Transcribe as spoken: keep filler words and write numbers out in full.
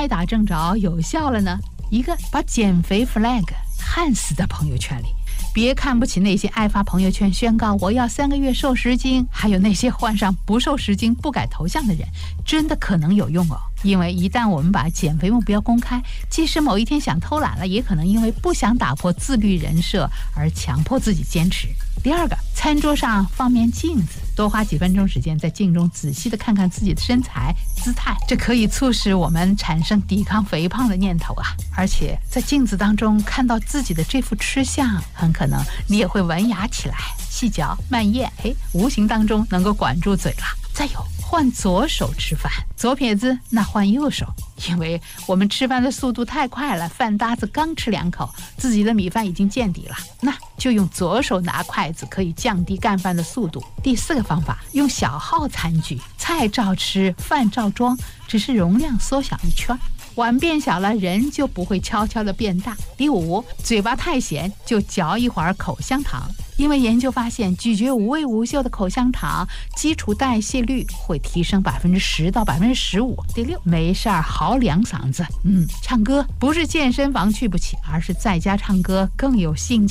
歪打正着有效了呢？一个，把减肥 flag 焊死在朋友圈里。别看不起那些爱发朋友圈宣告我要三个月瘦十斤，还有那些换上不瘦十斤不改头像的人，真的可能有用哦。因为一旦我们把减肥目标公开，即使某一天想偷懒了，也可能因为不想打破自律人设而强迫自己坚持。第二个，餐桌上放面镜子，多花几分钟时间在镜中仔细的看看自己的身材姿态，这可以促使我们产生抵抗肥胖的念头啊。而且在镜子当中看到自己的这副吃相，很可能你也会文雅起来，细嚼慢咽，嘿，无形当中能够管住嘴了。再有，换左手吃饭，左撇子那换右手，因为我们吃饭的速度太快了，饭搭子刚吃两口，自己的米饭已经见底了，那就用左手拿筷子，可以降低干饭的速度。第四个方法，用小号餐具，菜照吃，饭照装，只是容量缩小一圈，碗变小了，人就不会悄悄地变大。第五，嘴巴太咸就嚼一会儿口香糖，因为研究发现，咀嚼无味无嗅的口香糖，基础代谢率会提升百分之十到百分之十五。第六，没事儿嚎两嗓子，嗯，唱歌不是健身房去不起，而是在家唱歌更有性价